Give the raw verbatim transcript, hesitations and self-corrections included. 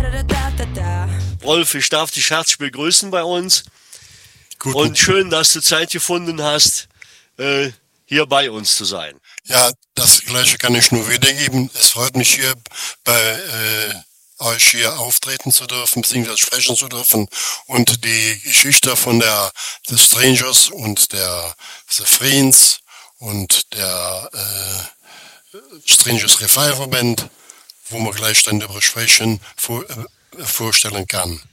Rolf, ich darf dich herzlich begrüßen bei uns. Guten. Und schön, dass du Zeit gefunden hast, äh, hier bei uns zu sein. Ja, das Gleiche kann ich nur wiedergeben. Es freut mich hier bei äh, euch hier auftreten zu dürfen, beziehungsweise sprechen zu dürfen und die Geschichte von der The Strangers und der The Friends und der äh, Strangers Revival Band, wo man gleich dann darüber sprechen, vor, äh, vorstellen kann.